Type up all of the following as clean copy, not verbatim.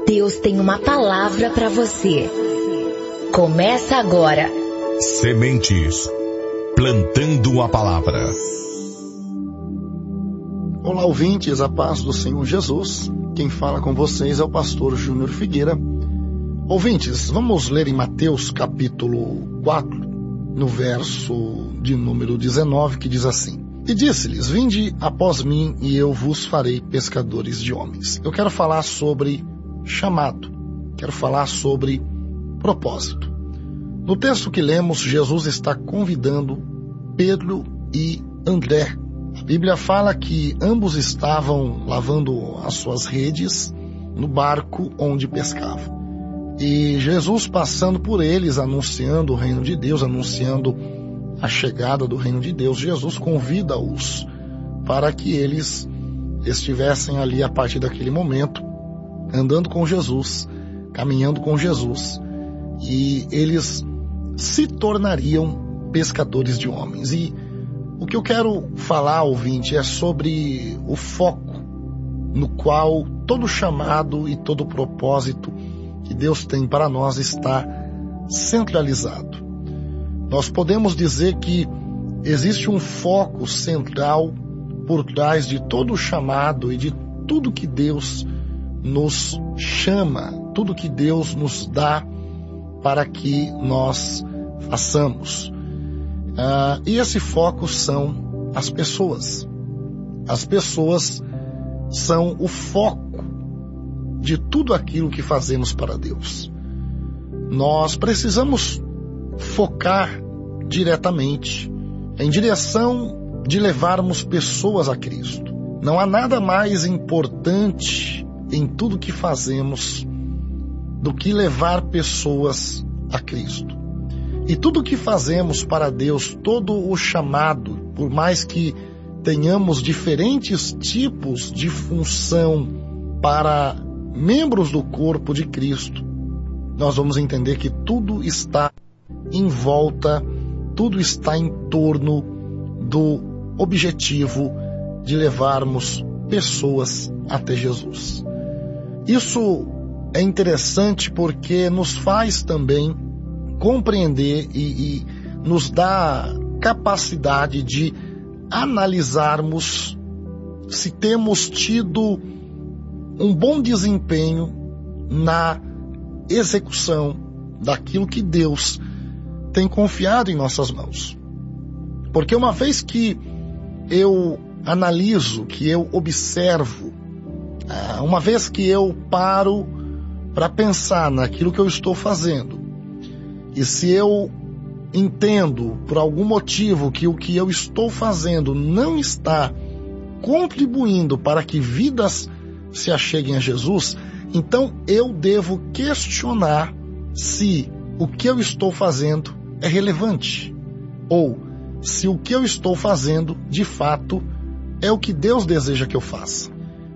Deus tem uma palavra para você. Começa agora. Sementes. Plantando a palavra. Olá, ouvintes, a paz do Senhor Jesus. Quem fala com vocês é o pastor Júnior Figueira. Ouvintes, vamos ler em Mateus capítulo 4, no verso de número 19, que diz assim: E disse-lhes, vinde após mim e eu vos farei pescadores de homens. Eu quero falar sobre chamado, quero falar sobre propósito. No texto que lemos, Jesus está convidando Pedro e André. A Bíblia fala que ambos estavam lavando as suas redes no barco onde pescavam. E Jesus, passando por eles, anunciando o reino de Deus, anunciando a chegada do reino de Deus, Jesus convida-os para que eles estivessem ali a partir daquele momento, andando com Jesus, caminhando com Jesus, e eles se tornariam pescadores de homens. E o que eu quero falar, ouvinte, é sobre o foco no qual todo chamado e todo propósito que Deus tem para nós está centralizado. Nós podemos dizer que existe um foco central por trás de todo o chamado e de tudo que Deus nos chama, tudo que Deus nos dá para que nós façamos. E esse foco são as pessoas. As pessoas são o foco de tudo aquilo que fazemos para Deus. Nós precisamos focar diretamente em direção de levarmos pessoas a Cristo. Não há nada mais importante em tudo que fazemos do que levar pessoas a Cristo. E tudo que fazemos para Deus, todo o chamado, por mais que tenhamos diferentes tipos de função para membros do corpo de Cristo, nós vamos entender que tudo está em volta, tudo está em torno do objetivo de levarmos pessoas até Jesus. Isso é interessante porque nos faz também compreender e nos dá capacidade de analisarmos se temos tido um bom desempenho na execução daquilo que Deus tem confiado em nossas mãos. Porque uma vez que eu analiso, que eu observo, uma vez que eu paro para pensar naquilo que eu estou fazendo, e se eu entendo por algum motivo que o que eu estou fazendo não está contribuindo para que vidas se acheguem a Jesus, então eu devo questionar se o que eu estou fazendo é relevante, ou se o que eu estou fazendo de fato é o que Deus deseja que eu faça.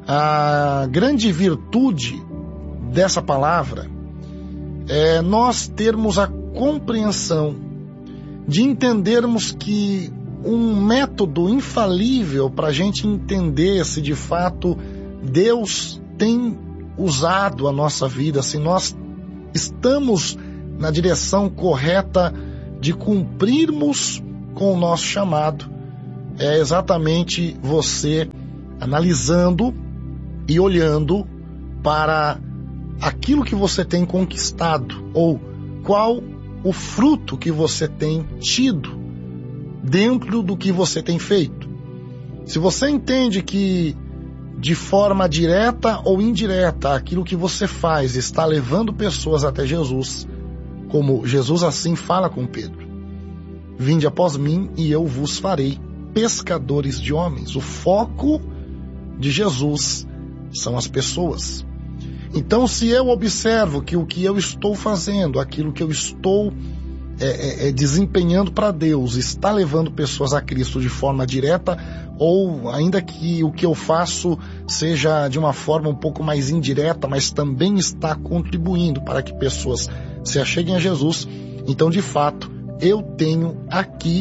A grande virtude dessa palavra é nós termos a compreensão de entendermos que um método infalível para a gente entender se de fato Deus tem usado a nossa vida, se nós estamos na direção correta de cumprirmos com o nosso chamado, é exatamente você analisando e olhando para aquilo que você tem conquistado, ou qual o fruto que você tem tido dentro do que você tem feito. Se você entende que de forma direta ou indireta aquilo que você faz está levando pessoas até Jesus, como Jesus assim fala com Pedro: vinde após mim e eu vos farei pescadores de homens. O foco de Jesus são as pessoas. Então, se eu observo que o que eu estou fazendo, aquilo que eu estou desempenhando para Deus, está levando pessoas a Cristo de forma direta, ou ainda que o que eu faço seja de uma forma um pouco mais indireta, mas também está contribuindo para que pessoas se acheguem a Jesus, então, de fato, eu tenho aqui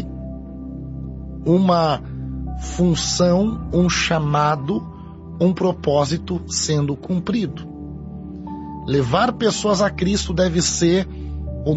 uma função, um chamado, um propósito sendo cumprido. Levar pessoas a Cristo deve ser o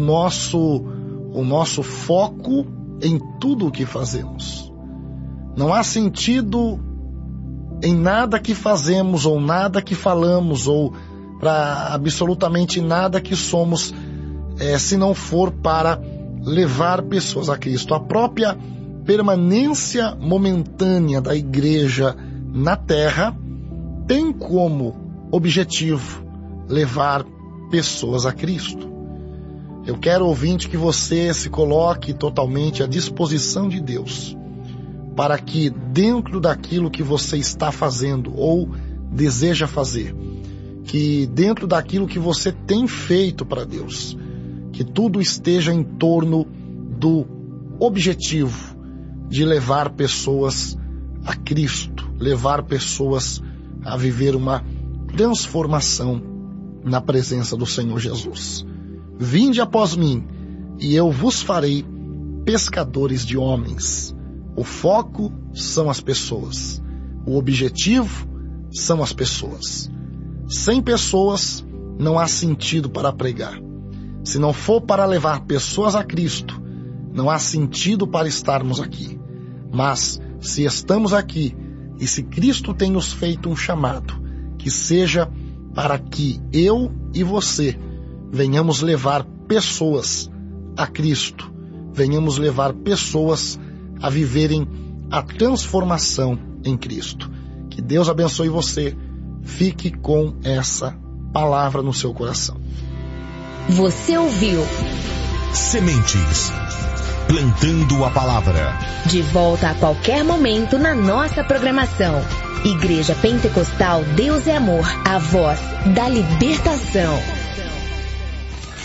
nosso foco em tudo o que fazemos. Não há sentido em nada que fazemos, ou nada que falamos, ou para absolutamente nada que somos, se não for para levar pessoas a Cristo. A própria permanência momentânea da igreja na terra tem como objetivo levar pessoas a Cristo. Eu quero, ouvinte, que você se coloque totalmente à disposição de Deus, para que dentro daquilo que você está fazendo ou deseja fazer, que dentro daquilo que você tem feito para Deus, que tudo esteja em torno do objetivo de levar pessoas a Cristo, levar pessoas a viver uma transformação na presença do Senhor Jesus. Vinde após mim, e eu vos farei pescadores de homens. O foco são as pessoas. O objetivo são as pessoas. Sem pessoas, não há sentido para pregar. Se não for para levar pessoas a Cristo, não há sentido para estarmos aqui. Mas, se estamos aqui, e se Cristo tem nos feito um chamado, que seja para que eu e você venhamos levar pessoas a Cristo, venhamos levar pessoas a viverem a transformação em Cristo. Que Deus abençoe você. Fique com essa palavra no seu coração. Você ouviu Sementes, plantando a palavra. De volta a qualquer momento na nossa programação. Igreja Pentecostal Deus é Amor, a voz da libertação.